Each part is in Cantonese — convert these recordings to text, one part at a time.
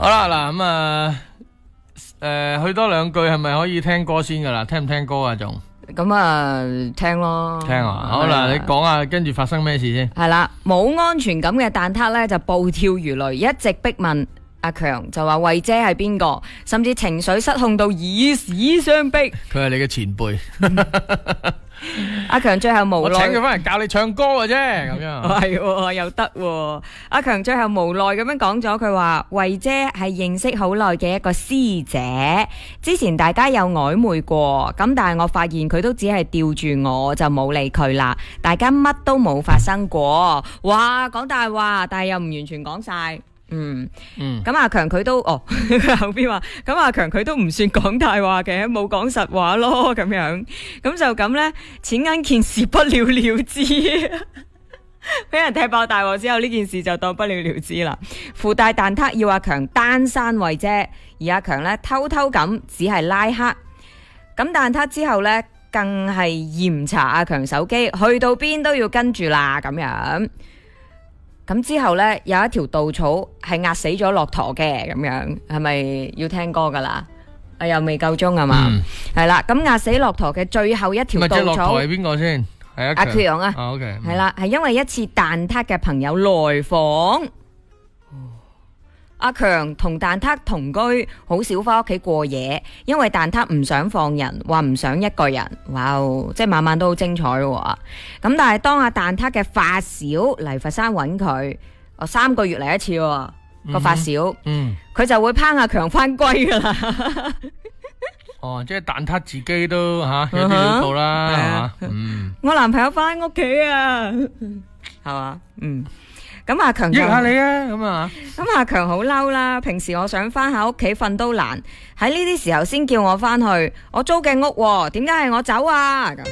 好啦，嗱咁去多兩句係咪可以聽歌先噶啦？聽唔聽歌啊？仲咁啊，聽咯。 聽啊！好啦，你講下跟住發生咩事先？ 係啦，冇安全感嘅蛋撻咧就暴跳如雷，一直逼問阿強，就話慧姐係邊個，甚至情緒失控到以死相逼。 佢係你嘅前輩。 阿強最後無我奈， 請佢翻嚟教你唱歌嘅啫，咁樣。 係喎又得喎。阿強最後無奈咁樣講咗，佢話慧姐係認識好耐嘅一個師姐，之前大家有曖昧過，咁但係我發現佢都只係吊住我，就冇理佢啦，大家乜都冇發生過。哇，講大話，但係又唔完全講晒。咁阿強佢都後邊話，咁阿強佢都唔算講大話嘅，冇講實話咯，咁樣，咁就咁呢，錢銀件事不了了之，俾人踢爆大鑊之後，呢件事就當不了了之啦。附帶蛋撻要阿強單刪慧姐，而阿強呢偷偷咁只係拉黑。咁蛋撻之後呢，更係嚴查阿強手機，去到邊都要跟住啦，咁樣。咁之後呢，有一條稻草係壓死咗駱駝嘅，咁樣係咪要聽歌噶啦？又未夠鐘啊嘛？係啦，咁壓死駱駝嘅最後一條稻草， 駱駝係邊個先？係阿強啊。 OK， 係啦，係因為一次蛋撻嘅朋友來訪。阿強同蛋撻同居，好少翻屋企過夜，因為蛋撻唔想放人，話唔想一個人。哇，即係晚晚都好精彩喎。咁但係當阿蛋撻嘅發小嚟佛山揾佢，3個月嚟一次個發小，佢就會拋阿強翻歸噶啦。 即係蛋撻自己都有啲料到啦，係嘛？ 我男朋友翻屋企啊，係嘛？咁阿強益下你啊，咁啊， 咁阿強好嬲啦！平時我想翻下屋企瞓都難，喺呢啲時候先叫我翻去。我租嘅屋，點解係我走啊？咁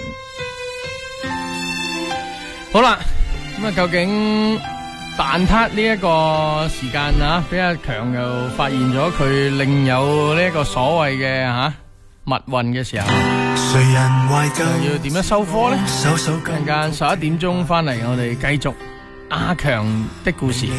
好啦，咁啊，究竟蛋撻呢一個時間啊，俾阿強又發現咗佢另有呢一個所謂嘅密運嘅時候，要點樣收科呢？陣間11點鐘翻嚟，我哋繼續阿強的故事。